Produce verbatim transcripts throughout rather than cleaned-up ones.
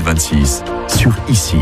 vingt-six sur Ici.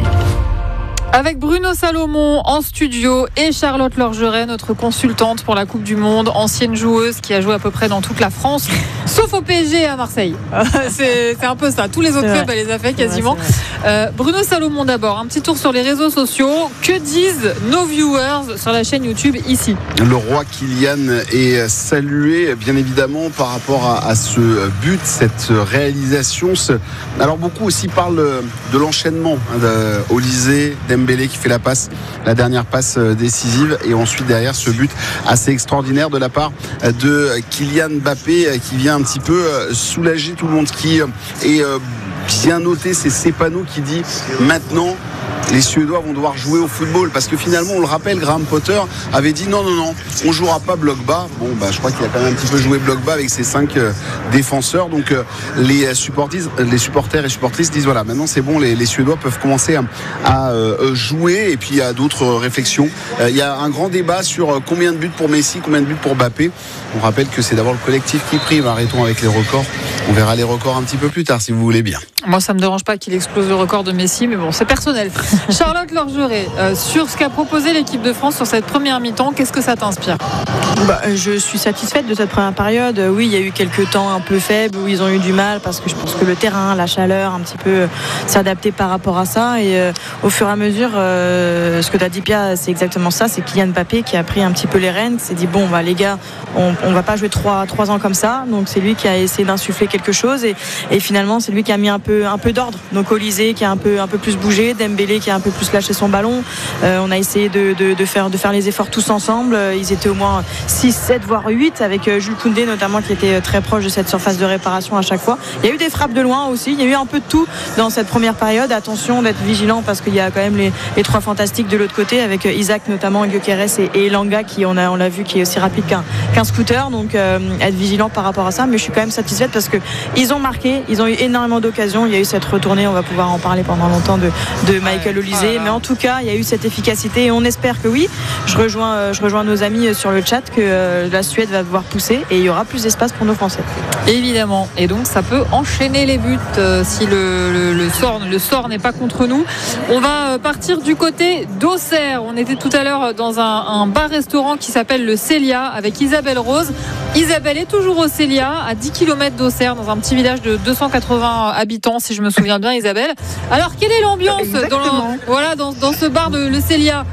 Avec Bruno Salomon en studio et Charlotte Lorgeret, notre consultante pour la Coupe du Monde, ancienne joueuse qui a joué à peu près dans toute la France, sauf au P S G et à Marseille. c'est, c'est un peu ça. Tous les autres clubs, elle les a fait quasiment. Vrai, euh, Bruno Salomon d'abord, un petit tour sur les réseaux sociaux. Que disent nos viewers sur la chaîne YouTube Ici? Le roi Kylian est salué, bien évidemment, par rapport à, à ce but, cette réalisation. Ce... Alors beaucoup aussi parlent de l'enchaînement hein, de Olysée, Dembélé qui fait la passe, la dernière passe décisive, et ensuite derrière ce but assez extraordinaire de la part de Kylian Mbappé qui vient un petit peu soulager tout le monde. Ce qui est bien noté, c'est Cepano qui dit maintenant les Suédois vont devoir jouer au football, parce que finalement on le rappelle, Graham Potter avait dit non non non on jouera pas bloc bas. Bon bah je crois qu'il a quand même un petit peu joué bloc bas avec ses cinq euh, défenseurs. Donc euh, les supporters les supporters et supportrices disent voilà, maintenant c'est bon, les, les Suédois peuvent commencer à, à euh, jouer. Et puis il y a d'autres réflexions. Euh, il y a un grand débat sur combien de buts pour Messi, combien de buts pour Mbappé. On rappelle que c'est d'abord le collectif qui prime. Arrêtons avec les records, on verra les records un petit peu plus tard si vous voulez bien. Moi ça me dérange pas qu'il explose le record de Messi, mais bon, c'est personnel. Charlotte Lorgeret, euh, sur ce qu'a proposé l'équipe de France sur cette première mi-temps, qu'est-ce que ça t'inspire? bah, Je suis satisfaite de cette première période. Oui, il y a eu quelques temps un peu faibles où ils ont eu du mal, parce que je pense que le terrain, la chaleur, un petit peu euh, s'adapter par rapport à ça. Et euh, au fur et à mesure, euh, ce que tu as dit, Pia, c'est exactement ça. C'est Kylian Mbappé qui a pris un petit peu les rênes, qui s'est dit bon, bah, les gars, on ne va pas jouer trois, trois ans comme ça. Donc c'est lui qui a essayé d'insuffler quelque chose. Et, et finalement, c'est lui qui a mis un peu, un peu d'ordre. Donc Olysée qui a un peu, un peu plus bougé, Dembélé qui a un peu plus lâché son ballon. Euh, on a essayé de, de, de, faire, de faire les efforts tous ensemble. Ils étaient au moins six, sept voire huit, avec Jules Koundé notamment qui était très proche de cette surface de réparation à chaque fois. Il y a eu des frappes de loin aussi, il y a eu un peu de tout dans cette première période. Attention d'être vigilant, parce qu'il y a quand même les, les trois fantastiques de l'autre côté, avec Isaac notamment, Gyökeres et, et Elanga qui on, a, on l'a vu qui est aussi rapide qu'un, qu'un scooter. Donc euh, être vigilant par rapport à ça. Mais je suis quand même satisfaite parce qu'ils ont marqué, ils ont eu énormément d'occasions. Il y a eu cette retournée, on va pouvoir en parler pendant longtemps, de, de Michael Olysée. Mais en tout cas, il y a eu cette efficacité et on espère que oui. Je rejoins, je rejoins nos amis sur le chat que euh, la Suède va devoir pousser et il y aura plus d'espace pour nos Français. Évidemment. Et donc ça peut enchaîner les buts euh, si le, le, le, sort, le sort n'est pas contre nous. On va partir du côté d'Auxerre. On était tout à l'heure dans un, un bar-restaurant qui s'appelle le Célia avec Isabelle Rose. Isabelle est toujours au Célia, à dix kilomètres d'Auxerre, dans un petit village de deux cent quatre-vingts habitants, si je me souviens bien, Isabelle. Alors, quelle est l'ambiance dans, le, voilà, dans, dans ce bar de le Célia?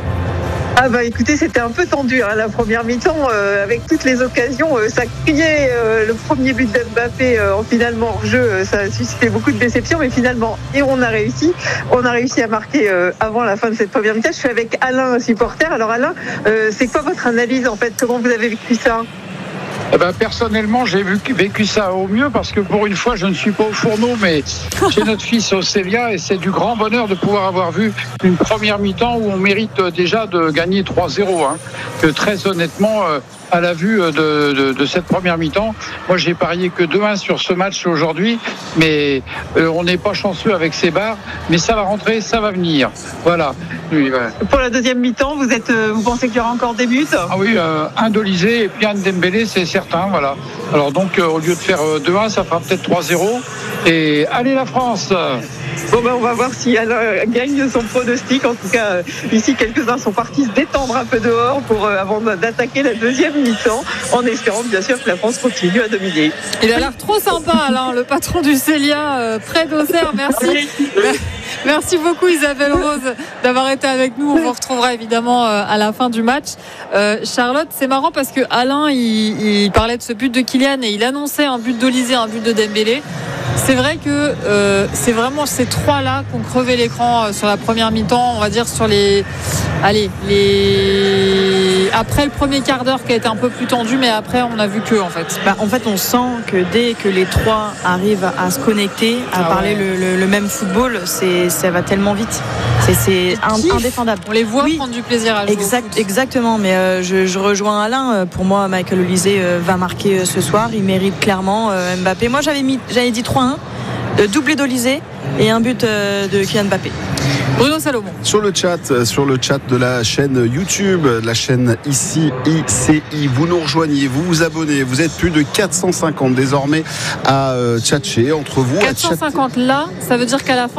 Ah bah écoutez, c'était un peu tendu hein, la première mi-temps euh, avec toutes les occasions, euh, ça criait euh, le premier but d'Mbappé euh, en finalement hors jeu, euh, ça a suscité beaucoup de déception, mais finalement et on a réussi, on a réussi à marquer euh, avant la fin de cette première mi-temps. Je suis avec Alain, supporter. Alors Alain, euh, c'est quoi votre analyse en fait? Comment vous avez vécu ça? Eh ben, personnellement, j'ai vécu ça au mieux, parce que pour une fois, je ne suis pas au fourneau, mais j'ai notre fils au Célia et c'est du grand bonheur de pouvoir avoir vu une première mi-temps où on mérite déjà de gagner trois zéro. Hein. Que très honnêtement, euh, à la vue de, de, de cette première mi-temps, moi j'ai parié que deux un sur ce match aujourd'hui, mais euh, on n'est pas chanceux avec ces barres, mais ça va rentrer, ça va venir. Voilà. Oui, voilà. Pour la deuxième mi-temps, vous êtes, vous pensez qu'il y aura encore des buts? Ah oui, euh, un d'Olysée et puis un de Dembélé, c'est certain. Voilà. Alors donc, euh, au lieu de faire euh, deux un, ça fera peut-être trois zéro. Et allez la France! Bon ben on va voir si Alain gagne son pronostic. En tout cas, euh, ici quelques-uns sont partis se détendre un peu dehors pour euh, avant d'attaquer la deuxième mi-temps, en espérant bien sûr que la France continue à dominer. Il a l'air trop sympa, Alain, le patron du Célia, euh, près d'Auxerre. Merci. Merci beaucoup Isabelle Rose d'avoir été avec nous. On vous retrouvera évidemment euh, à la fin du match. Euh, Charlotte, c'est marrant parce que Alain il, il parlait de ce but de Kylian et il annonçait un but d'Olysée, un but de Dembélé. C'est vrai que euh, c'est vraiment ces trois-là qui ont crevé l'écran euh, sur la première mi-temps, on va dire sur les... Allez, les... après le premier quart d'heure qui a été un peu plus tendu, mais après on a vu que en fait. Bah, en fait, on sent que dès que les trois arrivent à se connecter, à ah parler ouais. le, le, le même football, c'est, ça va tellement vite. C'est, c'est un, indéfendable. On les voit oui, prendre du plaisir à jouer. Exact, exactement, mais euh, je, je rejoins Alain. Pour moi, Michael Olysée euh, va marquer euh, ce soir. Il mérite clairement euh, Mbappé. Moi, j'avais, mis, j'avais dit trois un, euh, doublé d'Olysée et un but euh, de Kylian Mbappé. Bruno Salomon. Sur le chat, sur le chat de la chaîne YouTube, la chaîne Ici I C I, vous nous rejoignez, vous vous abonnez, vous êtes plus de quatre cent cinquante désormais à euh, tchatcher entre vous. quatre cent cinquante là, ça veut dire qu'à la fin